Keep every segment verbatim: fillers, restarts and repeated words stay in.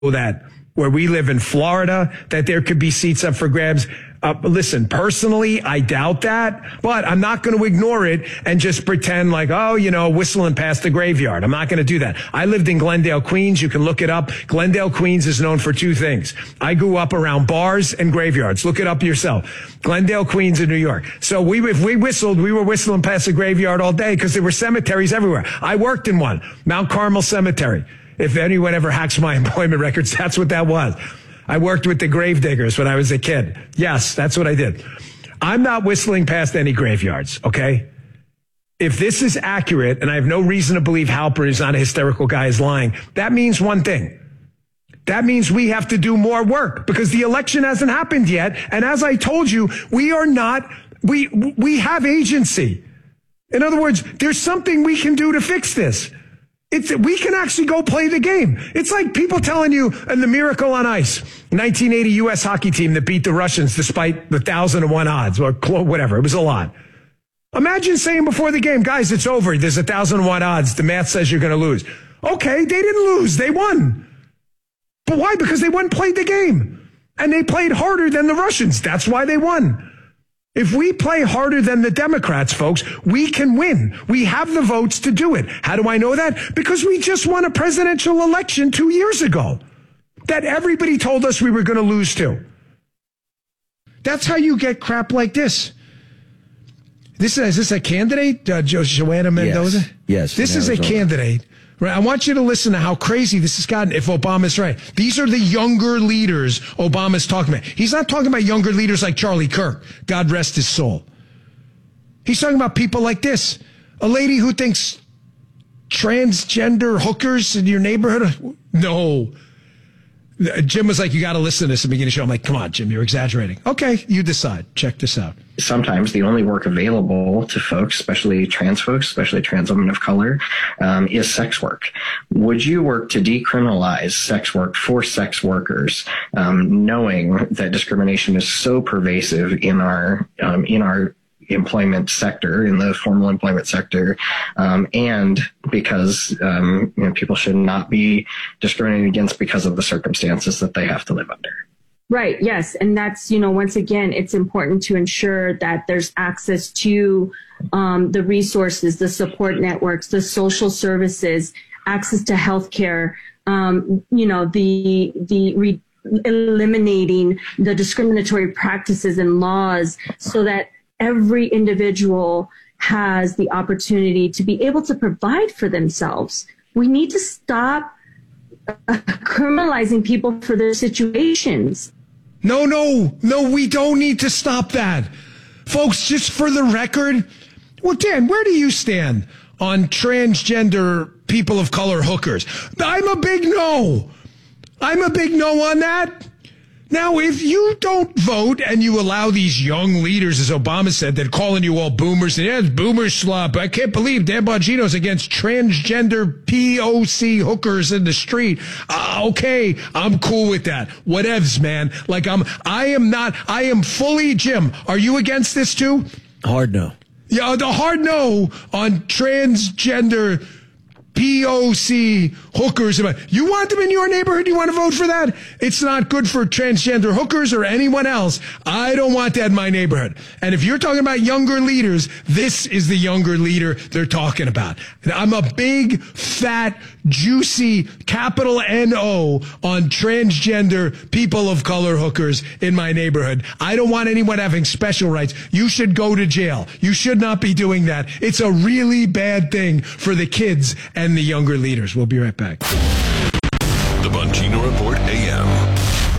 that where we live in Florida, that there could be seats up for grabs. Uh, listen, personally, I doubt that, but I'm not going to ignore it and just pretend like, oh, you know, whistling past the graveyard. I'm not going to do that. I lived in Glendale, Queens. You can look it up. Glendale, Queens is known for two things. I grew up around bars and graveyards. Look it up yourself. Glendale, Queens in New York. So we, if we whistled, we were whistling past the graveyard all day because there were cemeteries everywhere. I worked in one, Mount Carmel Cemetery. If anyone ever hacks my employment records, that's what that was. I worked with the gravediggers when I was a kid. Yes, that's what I did. I'm not whistling past any graveyards, okay? If this is accurate, and I have no reason to believe Halper is not a hysterical guy, is lying, that means one thing. That means we have to do more work because the election hasn't happened yet. And as I told you, we are not, we, we have agency. In other words, there's something we can do to fix this. It's, we can actually go play the game. It's like people telling you, and the miracle on ice, nineteen eighty U S hockey team that beat the Russians despite the thousand and one odds or whatever. It was a lot. Imagine saying before the game, guys, it's over. There's a thousand and one odds. The math says you're going to lose. Okay, they didn't lose. They won. But why? Because they went and played the game. And they played harder than the Russians. That's why they won. If we play harder than the Democrats, folks, we can win. We have the votes to do it. How do I know that? Because we just won a presidential election two years ago that everybody told us we were going to lose to. That's how you get crap like this. This is, is this a candidate, uh, jo- Joanna Mendoza? Yes. yes this is Arizona. A candidate. Right, I want you to listen to how crazy this has gotten if Obama's right. These are the younger leaders Obama's talking about. He's not talking about younger leaders like Charlie Kirk. God rest his soul. He's talking about people like this. A lady who thinks transgender hookers in your neighborhood. No. Jim was like, you got to listen to this at the beginning of the show. I'm like, come on, Jim, you're exaggerating. Okay, you decide. Check this out. Sometimes the only work available to folks, especially trans folks, especially trans women of color, um, is sex work. Would you work to decriminalize sex work for sex workers, um, knowing that discrimination is so pervasive in our um, in our employment sector, in the formal employment sector, um, and because um, you know, people should not be discriminated against because of the circumstances that they have to live under. Right. Yes. And that's, you know, once again, it's important to ensure that there's access to um, the resources, the support networks, the social services, access to healthcare, um, you know, the, the re- eliminating the discriminatory practices and laws so that every individual has the opportunity to be able to provide for themselves. We need to stop uh, criminalizing people for their situations. No, no, no, we don't need to stop that. Folks, just for the record, well, Dan, where do you stand on transgender people of color hookers? I'm a big no. I'm a big no on that. Now, if you don't vote and you allow these young leaders, as Obama said, that calling you all boomers, and yeah, it's boomer slop. I can't believe Dan Bongino's against transgender P O C hookers in the street. Uh, okay, I'm cool with that. Whatevs, man. Like I'm, I am not, I am fully, Jim, are you against this too? Hard no. Yeah, the hard no on transgender P O C hookers. You want them in your neighborhood? You want to vote for that? It's not good for transgender hookers or anyone else. I don't want that in my neighborhood. And if you're talking about younger leaders, this is the younger leader they're talking about. I'm a big, fat, juicy, capital N O on transgender people of color hookers in my neighborhood. I don't want anyone having special rights. You should go to jail. You should not be doing that. It's a really bad thing for the kids and the younger leaders. We'll be right back. The Bongino Report A M.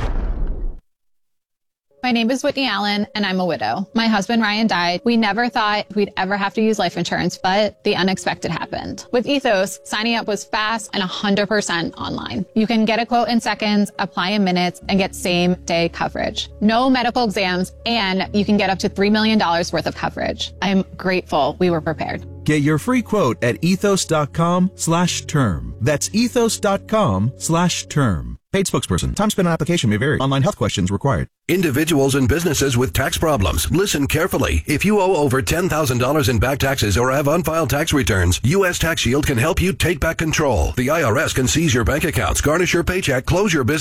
My name is Whitney Allen, and I'm a widow. My husband, Ryan, died. We never thought we'd ever have to use life insurance, but the unexpected happened. With Ethos, signing up was fast and one hundred percent online. You can get a quote in seconds, apply in minutes, and get same-day coverage. No medical exams, and you can get up to three million dollars worth of coverage. I'm grateful we were prepared. Get your free quote at ethos.com slash term. That's ethos.com slash term. Paid spokesperson. Time spent on application may vary. Online health questions required. Individuals and businesses with tax problems, listen carefully. If you owe over ten thousand dollars in back taxes or have unfiled tax returns, U S Tax Shield can help you take back control. The I R S can seize your bank accounts, garnish your paycheck, close your business,